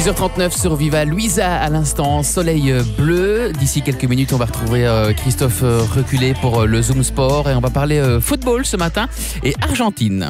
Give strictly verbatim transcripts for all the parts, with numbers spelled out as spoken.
six heures trente-neuf sur Viva. Louisa à l'instant, soleil bleu. D'ici quelques minutes, on va retrouver euh, Christophe euh, Reculé pour euh, le Zoom Sport. Et on va parler euh, football ce matin et Argentine.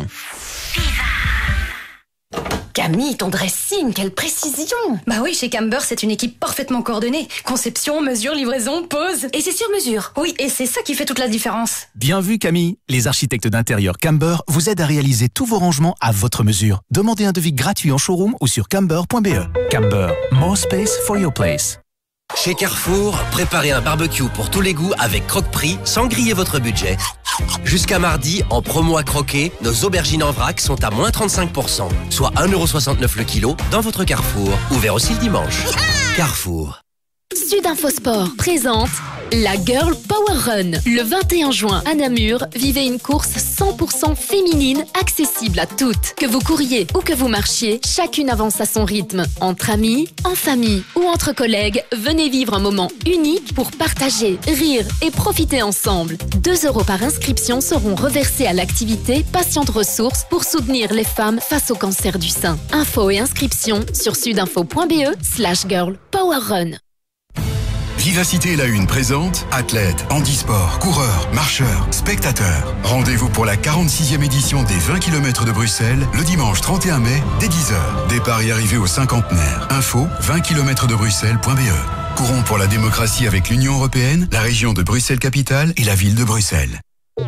Camille, ton dressing, quelle précision! Bah oui, chez Camber, c'est une équipe parfaitement coordonnée. Conception, mesure, livraison, pose. Et c'est sur mesure. Oui, et c'est ça qui fait toute la différence. Bien vu, Camille. Les architectes d'intérieur Camber vous aident à réaliser tous vos rangements à votre mesure. Demandez un devis gratuit en showroom ou sur camber point b e. Camber, more space for your place. Chez Carrefour, préparez un barbecue pour tous les goûts avec Croque-Prix sans griller votre budget. Jusqu'à mardi, en promo à croquer, nos aubergines en vrac sont à moins trente-cinq pour cent, soit un euro soixante-neuf le kilo dans votre Carrefour. Ouvert aussi le dimanche. Carrefour. Sudinfosport présente la Girl Power Run. Le vingt et un juin à Namur, vivez une course cent pour cent féminine accessible à toutes. Que vous couriez ou que vous marchiez, chacune avance à son rythme. Entre amis, en famille ou entre collègues, venez vivre un moment unique pour partager, rire et profiter ensemble. deux euros par inscription seront reversés à l'activité Patientes Ressources pour soutenir les femmes face au cancer du sein. Infos et inscriptions sur sudinfo point b e slash girl power run. Vivacité La Une présente athlètes, handisport, coureurs, marcheurs, spectateurs. Rendez-vous pour la quarante-sixième édition des vingt kilomètres de Bruxelles le dimanche trente et un mai dès dix heures. Départ et arrivée au cinquantenaire. Info vingt kilomètres de bruxelles point b e. Courons pour la démocratie avec l'Union Européenne, la région de Bruxelles-Capitale et la ville de Bruxelles.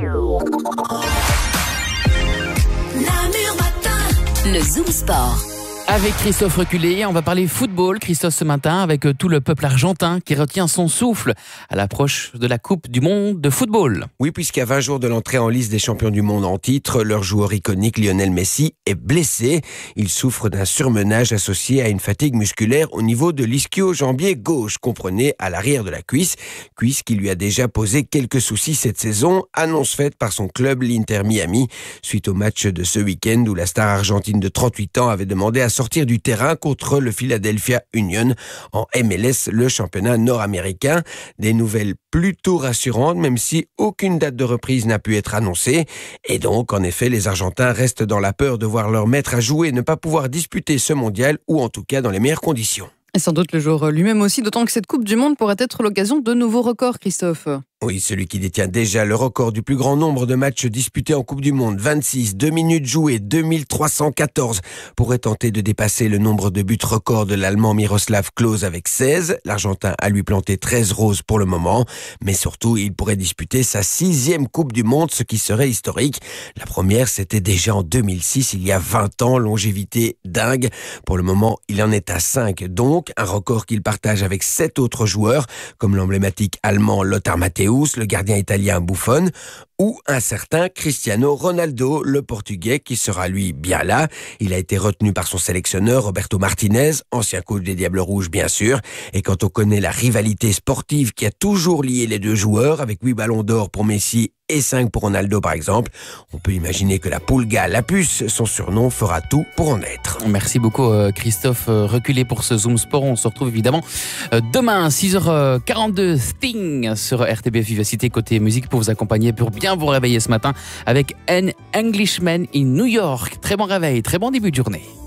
Le Zoom Sport. Avec Christophe Reculé, on va parler football, Christophe, ce matin, avec tout le peuple argentin qui retient son souffle à l'approche de la Coupe du Monde de football. Oui, puisqu'à vingt jours de l'entrée en liste des champions du monde en titre, leur joueur iconique Lionel Messi est blessé. Il souffre d'un surmenage associé à une fatigue musculaire au niveau de l'ischio-jambier gauche, comprenez à l'arrière de la cuisse, cuisse qui lui a déjà posé quelques soucis cette saison, annonce faite par son club l'Inter Miami, suite au match de ce week-end où la star argentine de trente-huit ans avait demandé à sortir du terrain contre le Philadelphia Union en M L S, le championnat nord-américain. Des nouvelles plutôt rassurantes, même si aucune date de reprise n'a pu être annoncée. Et donc, en effet, les Argentins restent dans la peur de voir leur maître à jouer ne pas pouvoir disputer ce mondial, ou en tout cas dans les meilleures conditions. Et sans doute le joueur lui-même aussi, d'autant que cette Coupe du Monde pourrait être l'occasion de nouveaux records, Christophe. Oui, celui qui détient déjà le record du plus grand nombre de matchs disputés en Coupe du Monde, vingt-six, deux minutes jouées, deux mille trois cent quatorze, pourrait tenter de dépasser le nombre de buts record de l'Allemand Miroslav Klose avec seize. L'Argentin a lui planté treize roses pour le moment, mais surtout, il pourrait disputer sa sixième Coupe du Monde, ce qui serait historique. La première, c'était déjà en deux mille six, il y a vingt ans, longévité dingue. Pour le moment, il en est à cinq, donc un record qu'il partage avec sept autres joueurs, comme l'emblématique allemand Lothar Matthäus, le gardien italien Buffon, ou un certain Cristiano Ronaldo, le Portugais, qui sera lui bien là. Il a été retenu par son sélectionneur Roberto Martinez, ancien coach des Diables Rouges bien sûr. Et quand on connaît la rivalité sportive qui a toujours lié les deux joueurs, avec huit ballons d'or pour Messi et cinq pour Ronaldo par exemple, on peut imaginer que la Pulga, la puce, son surnom, fera tout pour en être. Merci beaucoup Christophe Reculé pour ce Zoom Sport. On se retrouve évidemment demain six heures quarante-deux, Sting sur R T B F Vivacité côté musique pour vous accompagner, pour bien vous réveiller ce matin avec An Englishman in New York. Très bon réveil, très bon début de journée.